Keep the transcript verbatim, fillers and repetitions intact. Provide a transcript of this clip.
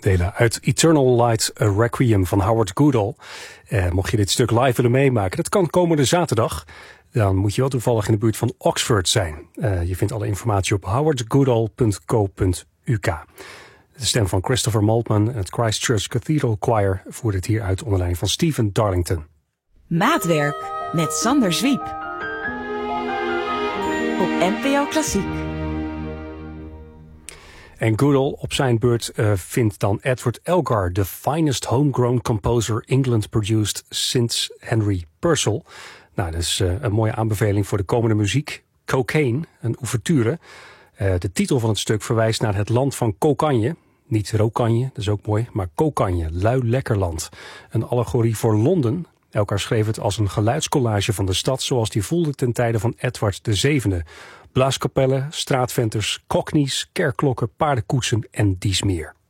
delen uit Eternal Light, A Requiem van Howard Goodall. Eh, mocht je dit stuk live willen meemaken, dat kan komende zaterdag. Dan moet je wel toevallig in de buurt van Oxford zijn. Uh, je vindt alle informatie op howard goodall punt co punt u k. De stem van Christopher Maltman en het Christchurch Cathedral Choir voert het hier uit onder leiding van Stephen Darlington. Maatwerk met Sander Zwiep. Op N P O Klassiek. En Goodall op zijn beurt uh, vindt dan Edward Elgar, the finest homegrown composer England produced since Henry Purcell. Nou, dat is uh, een mooie aanbeveling voor de komende muziek. Cocaine, een ouverture. Uh, de titel van het stuk verwijst naar het land van Kokanje. Niet Rokanje, dat is ook mooi, maar Kokanje, lui lekker land. Een allegorie voor Londen. Elkaar schreef het als een geluidscollage van de stad zoals die voelde ten tijde van Edward de Zevende. Blaaskapellen, straatventers, cockneys, kerkklokken, paardenkoetsen en dies meer.